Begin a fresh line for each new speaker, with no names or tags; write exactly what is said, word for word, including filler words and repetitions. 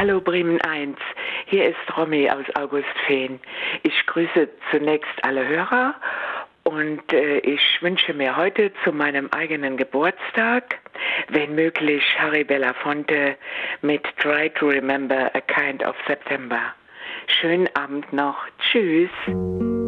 Hallo Bremen eins, hier ist Romy aus Augustfehn. Ich grüße zunächst alle Hörer und äh, ich wünsche mir heute zu meinem eigenen Geburtstag, wenn möglich, Harry Belafonte mit Try to Remember a Kind of September. Schönen Abend noch. Tschüss.